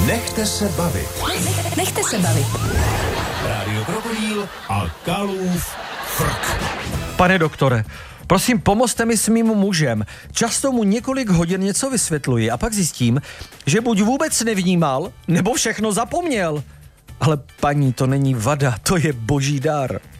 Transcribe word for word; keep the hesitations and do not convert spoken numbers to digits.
Nechte se bavit. Nechte se bavit. Rádio Krokodýl a Kalův frk. Pane doktore, prosím, pomozte mi s mým mužem. Často mu několik hodin něco vysvětluji a pak zjistím, že buď vůbec nevnímal, nebo všechno zapomněl. Ale paní, to není vada, to je boží dar.